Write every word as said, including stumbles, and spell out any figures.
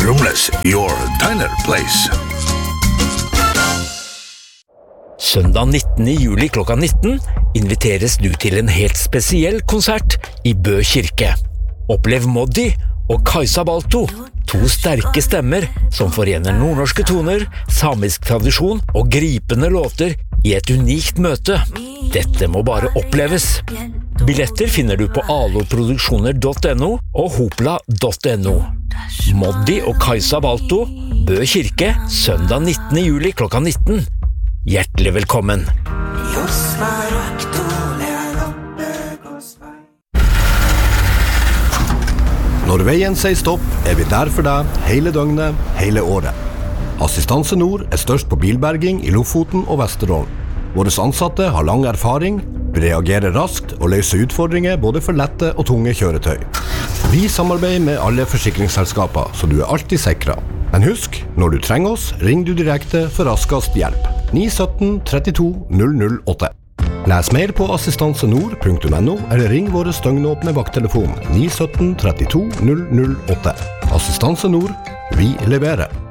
Rumles, your diner place. Søndag nittende juli klokka nitten inviteres du til en helt spesiell konsert i Bø kirke. Opplev Moddi og Kajsa Balto, to sterke stemmer som forener nordnorske toner, samisk tradisjon og gripende låter i et unikt møte. Dette må bare oppleves. Billetter finner du på aloproduksjoner punktum no og hopla punktum no. Moddi og Kajsa Balto, Bø kirke, søndag nittende juli klokka nitten. Hjertelig velkommen. Når veien sier stopp, er vi der for deg hele døgnet, hele året. Assistanse Nord er størst på bilberging i Lofoten og Vesterålen. Våre ansatte har lang erfaring, reagerer raskt og løser utfordringer både for lette og tunge kjøretøy. Vi samarbeider med alle forsikringsselskaper, så du er alltid sikret. Men husk, når du trenger oss, ring du direkte for raskest hjelp. ni sytten trettito null null åtte. Les mer på assistansenord punktum no eller ring våre støgnåpne vakttelefon ni sytten trettito null null åtte. Assistanse Nord, vi leverer.